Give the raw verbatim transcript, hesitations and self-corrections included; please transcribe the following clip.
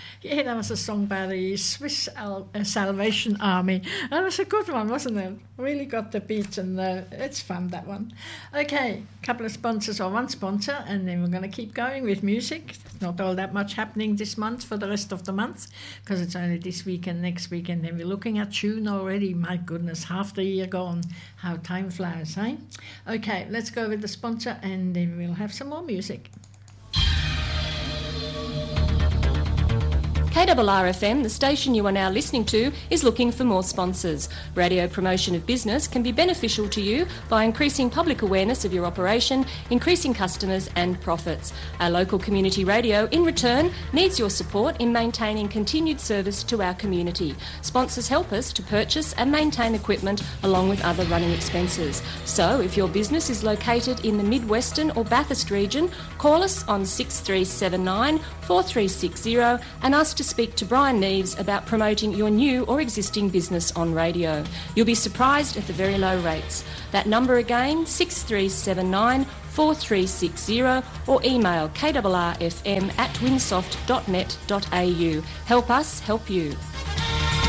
Yeah, that was a song by the Swiss Al- uh, Salvation Army. That was a good one, wasn't it? Really got the beat, and uh, it's fun, that one. Okay, couple of sponsors or one sponsor, and then we're going to keep going with music. There's not all that much happening this month for the rest of the month, because it's only this week and next week, and then we're looking at June already. My goodness, half the year gone. How time flies, eh? Okay, let's go with the sponsor, and then we'll have some more music. K R R F M, the station you are now listening to, is looking for more sponsors. Radio promotion of business can be beneficial to you by increasing public awareness of your operation, increasing customers and profits. Our local community radio, in return, needs your support in maintaining continued service to our community. Sponsors help us to purchase and maintain equipment along with other running expenses. So, if your business is located in the Mid-Western or Bathurst region, call us on six three seven nine, four three six zero and ask to speak to Brian Neves about promoting your new or existing business on radio. You'll be surprised at the very low rates. That number again, six three seven nine, four three six zero, or email k r r f m at winsoft dot net dot a u. Help us help you.